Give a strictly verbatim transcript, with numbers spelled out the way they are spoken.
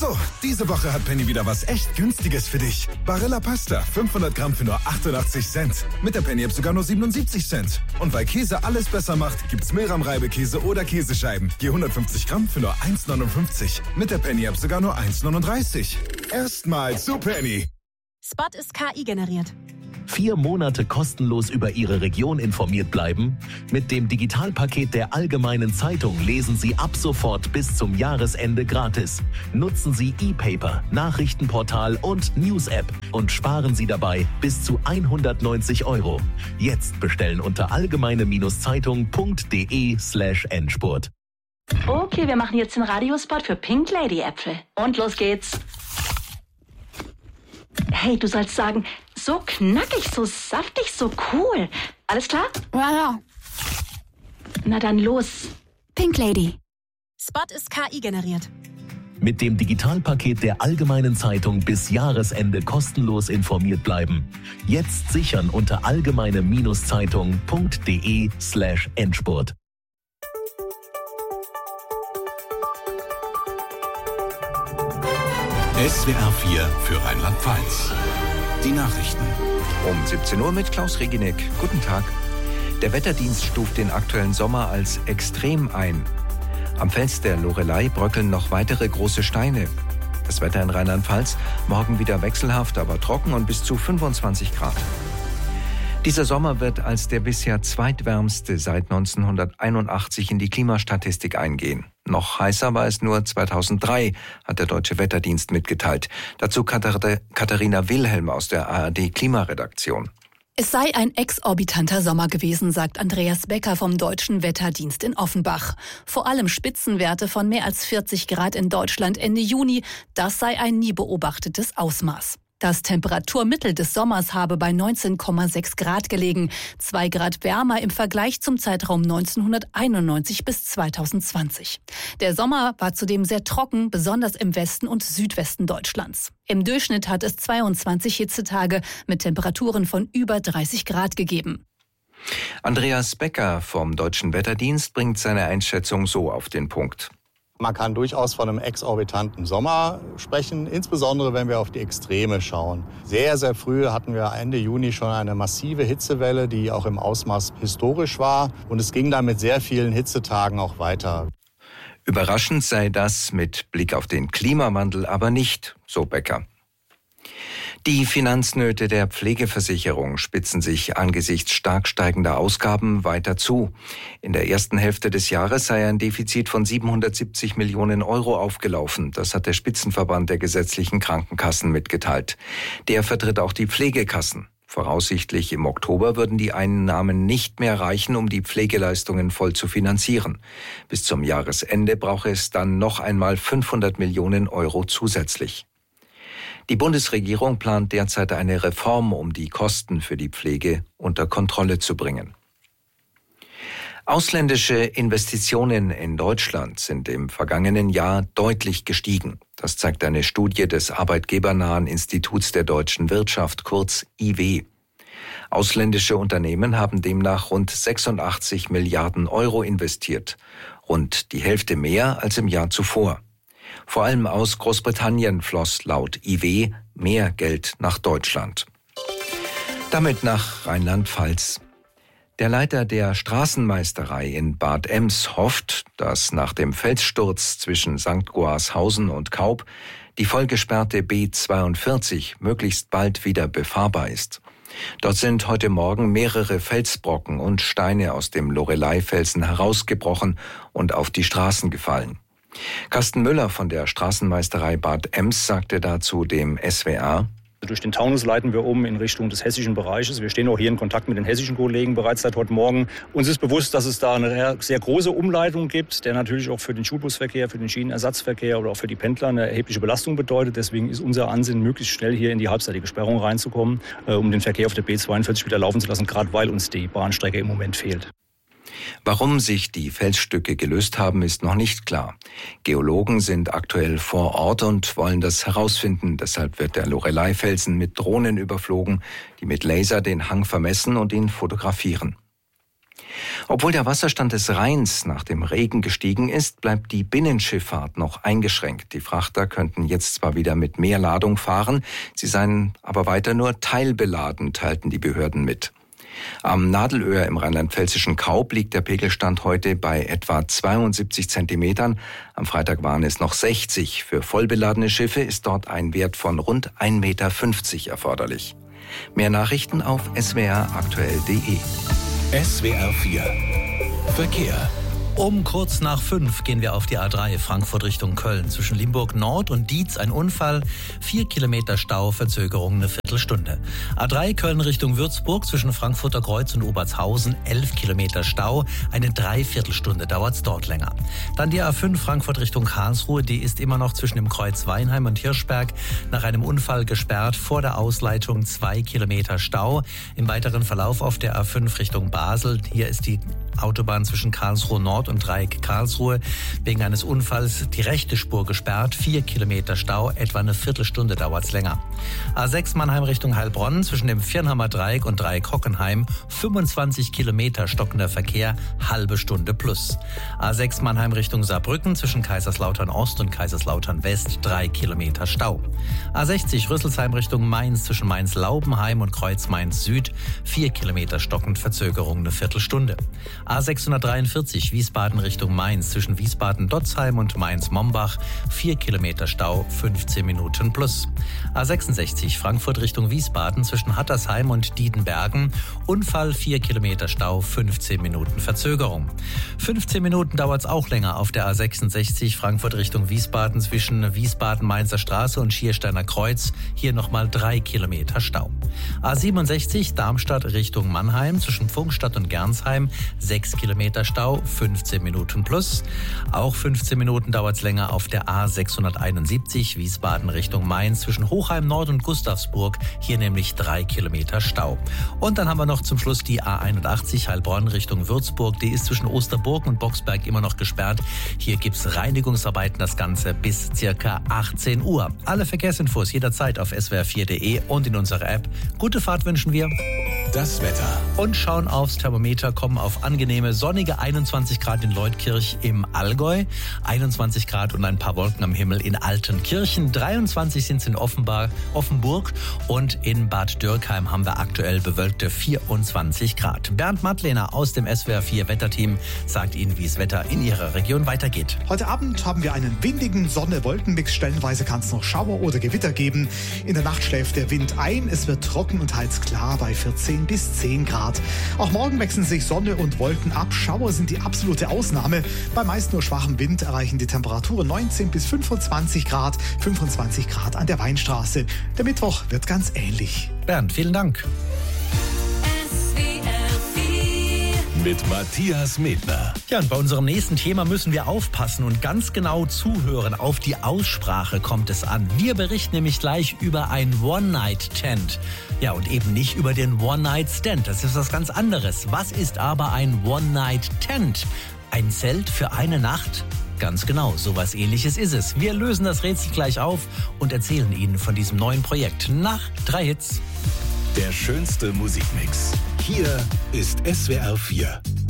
So, diese Woche hat Penny wieder was echt Günstiges für dich. Barilla Pasta, fünfhundert Gramm für nur achtundachtzig Cent. Mit der Penny-App sogar nur siebenundsiebzig Cent. Und weil Käse alles besser macht, gibt's Milram-Reibekäse oder Käsescheiben. Je hundertfünfzig Gramm für nur eins neunundfünfzig. Mit der Penny-App sogar nur eins neununddreißig. Erstmal zu Penny. Spot ist K I generiert. Vier Monate kostenlos über Ihre Region informiert bleiben? Mit dem Digitalpaket der Allgemeinen Zeitung lesen Sie ab sofort bis zum Jahresende gratis. Nutzen Sie E-Paper, Nachrichtenportal und News-App und sparen Sie dabei bis zu hundertneunzig Euro. Jetzt bestellen unter allgemeine-zeitung.de slash Endspurt. Okay, wir machen jetzt den Radiospot für Pink Lady Äpfel. Und los geht's. Hey, du sollst sagen, so knackig, so saftig, so cool. Alles klar? Ja, ja. Na dann los. Pink Lady. Spot ist K I generiert. Mit dem Digitalpaket der Allgemeinen Zeitung bis Jahresende kostenlos informiert bleiben. Jetzt sichern unter allgemeine-zeitung.de slash Endspurt. S W R vier für Rheinland-Pfalz. Die Nachrichten. Um siebzehn Uhr mit Klaus Reginek. Guten Tag. Der Wetterdienst stuft den aktuellen Sommer als extrem ein. Am Fels der Loreley bröckeln noch weitere große Steine. Das Wetter in Rheinland-Pfalz, morgen wieder wechselhaft, aber trocken und bis zu fünfundzwanzig Grad. Dieser Sommer wird als der bisher zweitwärmste seit neunzehnhunderteinundachtzig in die Klimastatistik eingehen. Noch heißer war es nur zweitausenddrei, hat der Deutsche Wetterdienst mitgeteilt. Dazu Katharina Wilhelm aus der A R D-Klimaredaktion. Es sei ein exorbitanter Sommer gewesen, sagt Andreas Becker vom Deutschen Wetterdienst in Offenbach. Vor allem Spitzenwerte von mehr als vierzig Grad in Deutschland Ende Juni, das sei ein nie beobachtetes Ausmaß. Das Temperaturmittel des Sommers habe bei neunzehn Komma sechs Grad gelegen, zwei Grad wärmer im Vergleich zum Zeitraum neunzehnhunderteinundneunzig bis zweitausendzwanzig. Der Sommer war zudem sehr trocken, besonders im Westen und Südwesten Deutschlands. Im Durchschnitt hat es zweiundzwanzig Hitzetage mit Temperaturen von über dreißig Grad gegeben. Andreas Becker vom Deutschen Wetterdienst bringt seine Einschätzung so auf den Punkt. Man kann durchaus von einem exorbitanten Sommer sprechen, insbesondere wenn wir auf die Extreme schauen. Sehr, sehr früh hatten wir Ende Juni schon eine massive Hitzewelle, die auch im Ausmaß historisch war. Und es ging dann mit sehr vielen Hitzetagen auch weiter. Überraschend sei das mit Blick auf den Klimawandel aber nicht, so Becker. Die Finanznöte der Pflegeversicherung spitzen sich angesichts stark steigender Ausgaben weiter zu. In der ersten Hälfte des Jahres sei ein Defizit von siebenhundertsiebzig Millionen Euro aufgelaufen. Das hat der Spitzenverband der gesetzlichen Krankenkassen mitgeteilt. Der vertritt auch die Pflegekassen. Voraussichtlich im Oktober würden die Einnahmen nicht mehr reichen, um die Pflegeleistungen voll zu finanzieren. Bis zum Jahresende brauche es dann noch einmal fünfhundert Millionen Euro zusätzlich. Die Bundesregierung plant derzeit eine Reform, um die Kosten für die Pflege unter Kontrolle zu bringen. Ausländische Investitionen in Deutschland sind im vergangenen Jahr deutlich gestiegen. Das zeigt eine Studie des arbeitgebernahen Instituts der deutschen Wirtschaft, kurz I W. Ausländische Unternehmen haben demnach rund sechsundachtzig Milliarden Euro investiert, rund die Hälfte mehr als im Jahr zuvor. Vor allem aus Großbritannien floss laut I W mehr Geld nach Deutschland. Damit nach Rheinland-Pfalz. Der Leiter der Straßenmeisterei in Bad Ems hofft, dass nach dem Felssturz zwischen Sankt Goarshausen und Kaub die vollgesperrte B zweiundvierzig möglichst bald wieder befahrbar ist. Dort sind heute Morgen mehrere Felsbrocken und Steine aus dem Loreley-Felsen herausgebrochen und auf die Straßen gefallen. Carsten Müller von der Straßenmeisterei Bad Ems sagte dazu dem S W R: Durch den Taunus leiten wir um in Richtung des hessischen Bereiches. Wir stehen auch hier in Kontakt mit den hessischen Kollegen bereits seit heute Morgen. Uns ist bewusst, dass es da eine sehr große Umleitung gibt, der natürlich auch für den Schulbusverkehr, für den Schienenersatzverkehr oder auch für die Pendler eine erhebliche Belastung bedeutet. Deswegen ist unser Ansinnen, möglichst schnell hier in die halbseitige Sperrung reinzukommen, um den Verkehr auf der B zweiundvierzig wieder laufen zu lassen, gerade weil uns die Bahnstrecke im Moment fehlt. Warum sich die Felsstücke gelöst haben, ist noch nicht klar. Geologen sind aktuell vor Ort und wollen das herausfinden. Deshalb wird der Loreley-Felsen mit Drohnen überflogen, die mit Laser den Hang vermessen und ihn fotografieren. Obwohl der Wasserstand des Rheins nach dem Regen gestiegen ist, bleibt die Binnenschifffahrt noch eingeschränkt. Die Frachter könnten jetzt zwar wieder mit mehr Ladung fahren, sie seien aber weiter nur teilbeladen, teilten die Behörden mit. Am Nadelöhr im rheinland-pfälzischen Kaub liegt der Pegelstand heute bei etwa zweiundsiebzig Zentimetern. Am Freitag waren es noch sechzig. Für vollbeladene Schiffe ist dort ein Wert von rund ein Meter fünfzig erforderlich. Mehr Nachrichten auf s w r aktuell punkt d e. S W R vier Verkehr. Um kurz nach fünf gehen wir auf die A drei Frankfurt Richtung Köln. Zwischen Limburg Nord und Dietz ein Unfall, vier Kilometer Stau, Verzögerung eine Viertelstunde. A drei Köln Richtung Würzburg zwischen Frankfurter Kreuz und Obertshausen, elf Kilometer Stau, eine Dreiviertelstunde dauert's dort länger. Dann die A fünf Frankfurt Richtung Karlsruhe, die ist immer noch zwischen dem Kreuz Weinheim und Hirschberg nach einem Unfall gesperrt, vor der Ausleitung zwei Kilometer Stau. Im weiteren Verlauf auf der A fünf Richtung Basel, hier ist die Autobahn zwischen Karlsruhe Nord und Dreieck Karlsruhe wegen eines Unfalls die rechte Spur gesperrt, vier Kilometer Stau, etwa eine Viertelstunde dauert's länger. A sechs Mannheim Richtung Heilbronn zwischen dem Viernhammer Dreieck und Dreieck Hockenheim, fünfundzwanzig Kilometer stockender Verkehr, halbe Stunde plus. A sechs Mannheim Richtung Saarbrücken zwischen Kaiserslautern Ost und Kaiserslautern West, drei Kilometer Stau. A sechzig Rüsselsheim Richtung Mainz zwischen Mainz-Laubenheim und Kreuz Mainz Süd, vier Kilometer stockend, Verzögerung eine Viertelstunde. A sechshundertdreiundvierzig Wiesbaden Richtung Mainz zwischen Wiesbaden-Dotzheim und Mainz-Mombach, vier Kilometer Stau, fünfzehn Minuten plus. A sechsundsechzig Frankfurt Richtung Wiesbaden zwischen Hattersheim und Diedenbergen, Unfall, vier Kilometer Stau, fünfzehn Minuten Verzögerung. fünfzehn Minuten dauert es auch länger auf der A sechsundsechzig Frankfurt Richtung Wiesbaden zwischen Wiesbaden-Mainzer Straße und Schiersteiner Kreuz, hier nochmal drei Kilometer Stau. A siebenundsechzig Darmstadt Richtung Mannheim zwischen Pfungstadt und Gernsheim, sechs Kilometer Stau, fünfzehn Minuten plus. Auch fünfzehn Minuten dauert es länger auf der A sechshunderteinundsiebzig Wiesbaden Richtung Mainz zwischen Hochheim Nord und Gustavsburg, hier nämlich drei Kilometer Stau. Und dann haben wir noch zum Schluss die A einundachtzig Heilbronn Richtung Würzburg, die ist zwischen Osterburg und Boxberg immer noch gesperrt. Hier gibt's Reinigungsarbeiten, das Ganze bis circa achtzehn Uhr. Alle Verkehrsinfos jederzeit auf s w r vier punkt d e und in unserer App. Gute Fahrt wünschen wir. Das Wetter. Und schauen aufs Thermometer, kommen auf angenehme, sonnige einundzwanzig Grad in Leutkirch im Allgäu, einundzwanzig Grad und ein paar Wolken am Himmel in Altenkirchen, dreiundzwanzig sind es in Offenbar, Offenburg und in Bad Dürkheim haben wir aktuell bewölkte vierundzwanzig Grad. Bernd Mattlehner aus dem S W R vier Wetterteam sagt Ihnen, wie das Wetter in Ihrer Region weitergeht. Heute Abend haben wir einen windigen Sonne-Wolken-Mix. Stellenweise kann es noch Schauer oder Gewitter geben. In der Nacht schläft der Wind ein. Es wird trocken und heizklar bei vierzehn bis zehn Grad. Auch morgen wechseln sich Sonne und Wolken ab. Schauer sind die absolute Ausnahme. Bei meist nur schwachem Wind erreichen die Temperaturen neunzehn bis fünfundzwanzig Grad, fünfundzwanzig Grad an der Weinstraße. Der Mittwoch wird ganz ähnlich. Bernd, vielen Dank. Mit Matthias Medner. Ja, und bei unserem nächsten Thema müssen wir aufpassen und ganz genau zuhören. Auf die Aussprache kommt es an. Wir berichten nämlich gleich über ein One-Night-Tent. Ja, und eben nicht über den One-Night-Stand. Das ist was ganz anderes. Was ist aber ein One-Night-Tent? Ein Zelt für eine Nacht? Ganz genau, sowas Ähnliches ist es. Wir lösen das Rätsel gleich auf und erzählen Ihnen von diesem neuen Projekt nach drei Hits. Der schönste Musikmix. Hier ist S W R vier.